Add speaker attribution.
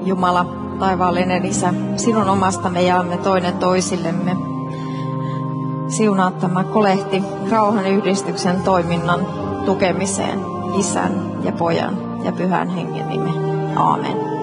Speaker 1: Jumala, taivaallinen Isä, sinun omasta me jaamme toinen toisillemme. Siunaa tämä kolehti rauhanyhdistyksen toiminnan tukemiseen Isän ja Pojan ja Pyhän Hengen nimeen. Aamen.